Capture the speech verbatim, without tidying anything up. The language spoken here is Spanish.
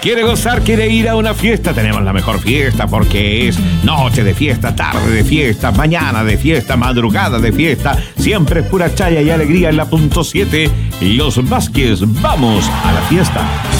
¿Quiere gozar? ¿Quiere ir a una fiesta? Tenemos la mejor fiesta porque es noche de fiesta, tarde de fiesta, mañana de fiesta, madrugada de fiesta. Siempre es pura chaya y alegría en la punto siete. Los Vázquez, vamos a la fiesta.